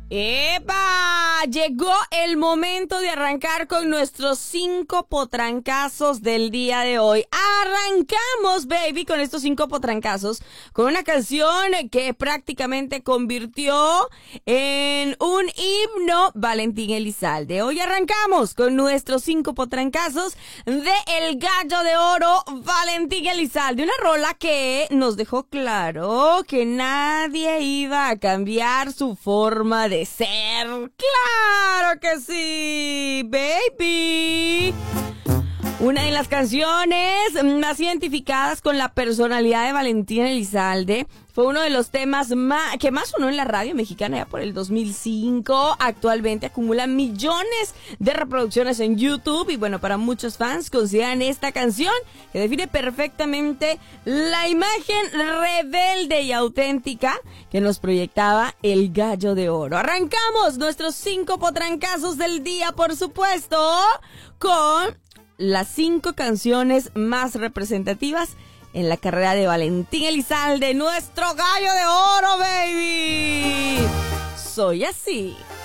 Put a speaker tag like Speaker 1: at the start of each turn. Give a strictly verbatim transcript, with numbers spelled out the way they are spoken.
Speaker 1: ¡Epa! Llegó el momento de arrancar con nuestros cinco potrancazos del día de hoy. Arrancamos, baby, con estos cinco potrancazos, con una canción que prácticamente convirtió en un himno Valentín Elizalde. Hoy arrancamos con nuestros cinco potrancazos de El Gallo de Oro, Valentín Elizalde. Una rola que nos dejó claro que nadie iba a cambiar su forma de ser. ¡Claro que sí, baby! Una de las canciones más identificadas con la personalidad de Valentín Elizalde. Fue uno de los temas más, que más sonó en la radio mexicana ya por el dos mil cinco. Actualmente acumula millones de reproducciones en YouTube. Y bueno, para muchos fans consideran esta canción que define perfectamente la imagen rebelde y auténtica que nos proyectaba El Gallo de Oro. Arrancamos nuestros cinco potrancazos del día, por supuesto, con las cinco canciones más representativas en la carrera de Valentín Elizalde, nuestro gallo de oro, baby. Soy así.